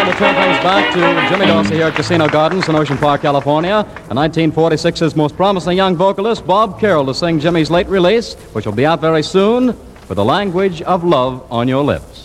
time to turn things back to Jimmy Dorsey here at Casino Gardens in Ocean Park, California, and 1946's most promising young vocalist, Bob Carroll, to sing Jimmy's late release, which will be out very soon, with The Language of Love on Your Lips.